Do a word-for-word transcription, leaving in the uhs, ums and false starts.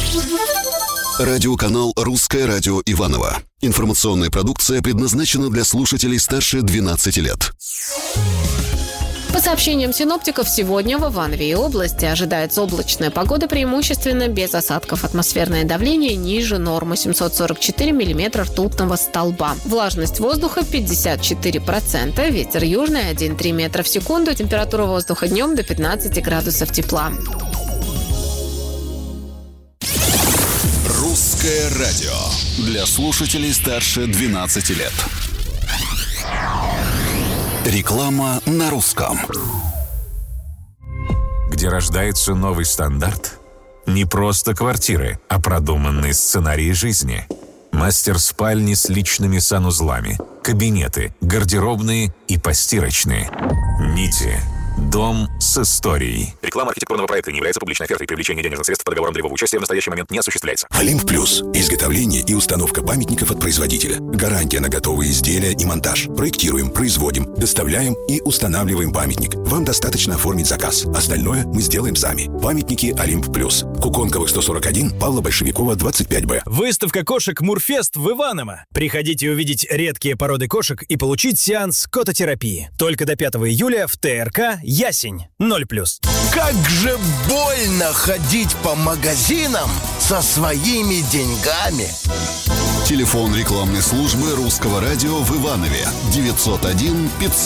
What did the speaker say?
Радиоканал «Русское радио Иваново». Информационная продукция предназначена для слушателей старше двенадцати лет. По сообщениям синоптиков, сегодня в Иванове и области ожидается облачная погода, преимущественно без осадков. Атмосферное давление ниже нормы семьсот сорок четыре миллиметра ртутного столба. Влажность воздуха пятьдесят четыре процента, ветер южный один и три метра в секунду, температура воздуха днем до пятнадцати градусов тепла. «Русское радио» для слушателей старше двенадцати лет. Реклама на русском. Где рождается новый стандарт? Не просто квартиры, а продуманные сценарии жизни. Мастер-спальни с личными санузлами, кабинеты, гардеробные и постирочные. Нити. Дом с историей. Реклама архитектурного проекта не является публичной офертой. Привлечение денежных средств по договорам долевого участия в настоящий момент не осуществляется. Олимп Плюс. Изготовление и установка памятников от производителя. Гарантия на готовые изделия и монтаж. Проектируем, производим, доставляем и устанавливаем памятник. Вам достаточно оформить заказ. Остальное мы сделаем сами. Памятники Олимп Плюс. Куконковых сто сорок один, Павла Большевикова, двадцать пять Б. Выставка кошек Мурфест в Иваново. Приходите увидеть редкие породы кошек и получить сеанс кототерапии. Только до пятого июля в ТРК «Ясень». ноль плюс. Как же больно ходить по магазинам со своими деньгами. Телефон рекламной службы «Русского радио» в Иванове девятьсот один пятьсот